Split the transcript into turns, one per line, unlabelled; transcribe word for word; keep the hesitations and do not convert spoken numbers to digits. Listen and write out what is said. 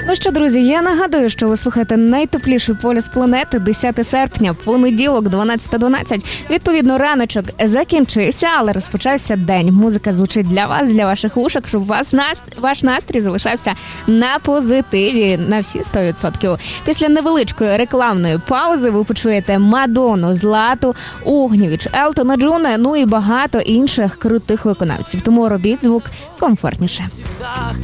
Ну що, друзі, я нагадую, що ви слухаєте найтепліший полюс планети, десяте серпня, понеділок, дванадцята дванадцять. Відповідно, раночок закінчився, але розпочався день. Музика звучить для вас, для ваших ушок, щоб вас наст... ваш настрій залишався на позитиві на всі сто відсотків. Після невеличкої рекламної паузи ви почуєте Мадонну, Злату Огнєвіч, Елтона Джона, ну і багато інших крутих виконавців. Тому робіть звук комфортніше.